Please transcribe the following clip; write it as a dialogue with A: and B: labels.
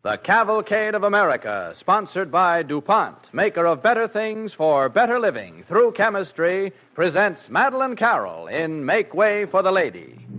A: The Cavalcade of America, sponsored by DuPont, maker of better things for better living through chemistry, presents Madeline Carroll in Make Way for the Lady.